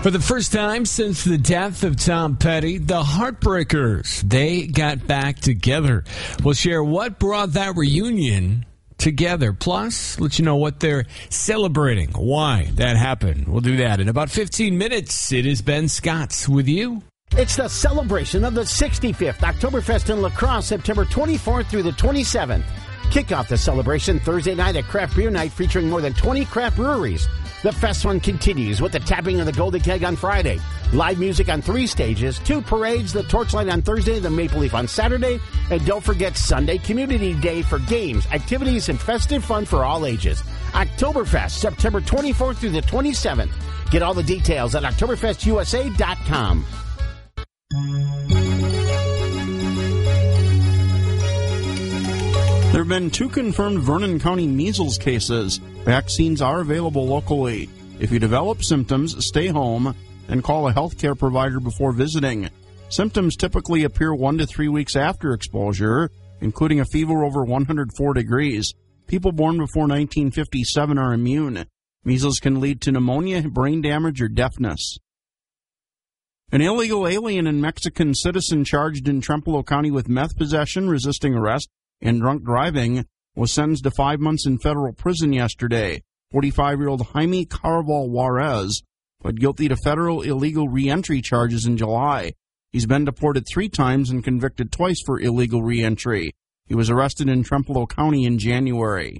For the first time since the death of Tom Petty, the Heartbreakers, they got back together. We'll share what brought that reunion together. Plus, let you know what they're celebrating, why that happened. We'll do that in about 15 minutes. It is Ben Scott with you. It's the celebration of the 65th Oktoberfest in La Crosse, September 24th through the 27th. Kick off the celebration Thursday night at Craft Beer Night featuring more than 20 craft breweries. The fest one continues with the tapping of the Golden Keg on Friday. Live music on 3 stages, 2 parades, the Torchlight on Thursday, the Maple Leaf on Saturday, and don't forget Sunday Community Day for games, activities, and festive fun for all ages. Oktoberfest, September 24th through the 27th. Get all the details at OktoberfestUSA.com. There have been 2 confirmed Vernon County measles cases. Vaccines are available locally. If you develop symptoms, stay home and call a healthcare provider before visiting. Symptoms typically appear 1 to 3 weeks after exposure, including a fever over 104 degrees. People born before 1957 are immune. Measles can lead to pneumonia, brain damage, or deafness. An illegal alien and Mexican citizen charged in Trempealeau County with meth possession, resisting arrest, and drunk driving was sentenced to 5 months in federal prison yesterday. 45-year-old Jaime Caraval Juarez pled guilty to federal illegal reentry charges in July. He's been deported 3 times and convicted twice for illegal reentry. He was arrested in Trempealeau County in January.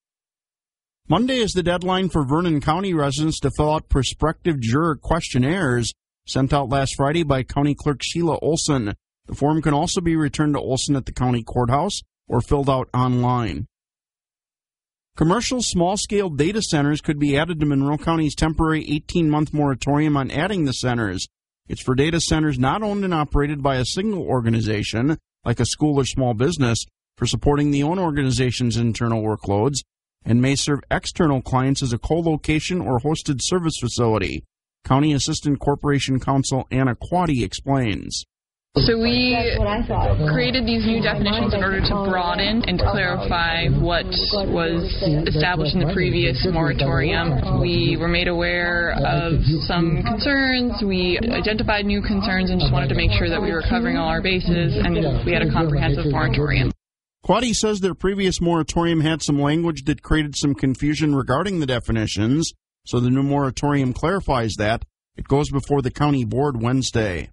Monday is the deadline for Vernon County residents to fill out prospective juror questionnaires sent out last Friday by County Clerk Sheila Olson. The form can also be returned to Olson at the county courthouse or filled out online. Commercial small-scale data centers could be added to Monroe County's temporary 18-month moratorium on adding the centers. It's for data centers not owned and operated by a single organization, like a school or small business, for supporting the own organization's internal workloads, and may serve external clients as a co-location or hosted service facility. County Assistant Corporation Counsel Anna Quaddy explains. So we created these new definitions in order to broaden and clarify what was established in the previous moratorium. We were made aware of some concerns. We identified new concerns and just wanted to make sure that we were covering all our bases and we had a comprehensive moratorium. Quaddy says their previous moratorium had some language that created some confusion regarding the definitions, so the new moratorium clarifies that. It goes before the county board Wednesday.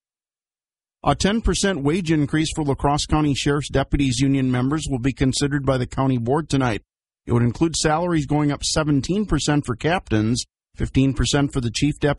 A 10% wage increase for La Crosse County Sheriff's Deputies Union members will be considered by the county board tonight. It would include salaries going up 17% for captains, 15% for the chief deputy,